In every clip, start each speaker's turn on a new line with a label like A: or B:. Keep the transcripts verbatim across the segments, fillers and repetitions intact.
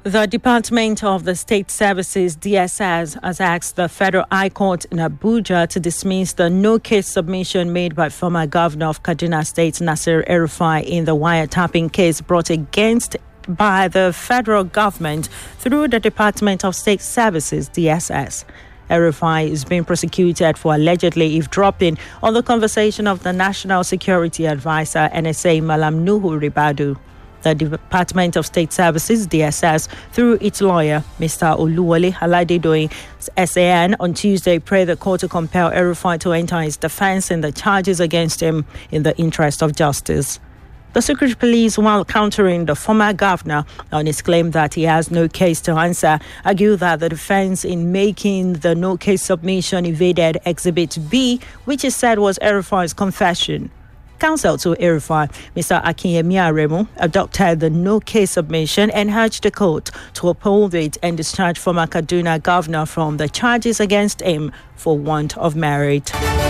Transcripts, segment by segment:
A: The Department of the State Services, D S S, has asked the Federal High Court in Abuja to dismiss the no-case submission made by former Governor of Kaduna State, Nasir El-Rufai, in the wiretapping case brought against by the federal government through the Department of State Services, D S S. El-Rufai is being prosecuted for allegedly eavesdropping on the conversation of the National Security Advisor, N S A, Malam Nuhu Ribadu. The Department of State Services, D S S, through its lawyer, Mister Oluwole Aladedoyin, S A N, on Tuesday prayed the court to compel El-Rufai to enter his defense in the charges against him in the interest of justice. The Secret Police, while countering the former governor on his claim that he has no case to answer, argued that the defense in making the no-case submission evaded Exhibit B, which is said was El-Rufai's confession. Counsel to El-Rufai, Mister Akinyemi Aremu, adopted the no-case submission and urged the court to uphold it and discharge former Kaduna governor from the charges against him for want of merit.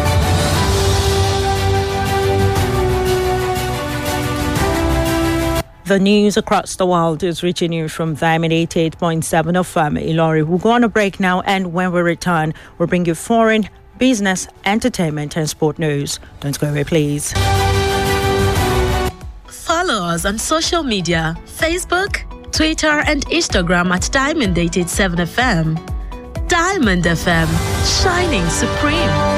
A: The news across the world is reaching you from Diamond eighty-eight point seven F M Ilori. We'll go on a break now, and when we return, we'll bring you foreign, business, entertainment, and sport news. Don't go away, please.
B: Follow us on social media, Facebook, Twitter, and Instagram at Diamond eight eight seven F M. Diamond F M, shining supreme.